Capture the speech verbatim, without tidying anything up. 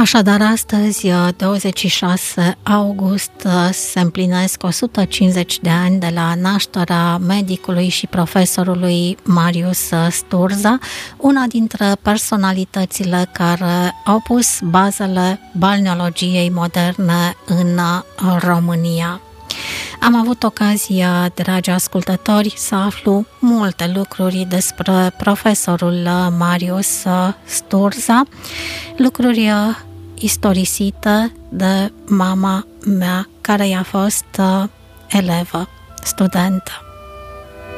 Așadar, astăzi, douăzeci și șase august, se împlinesc o sută cincizeci de ani de la nașterea medicului și profesorului Marius Sturza, una dintre personalitățile care au pus bazele balneologiei moderne în România. Am avut ocazia, dragi ascultători, să aflu multe lucruri despre profesorul Marius Sturza, lucruri istorisite de mama mea, care i-a fost elevă, studentă.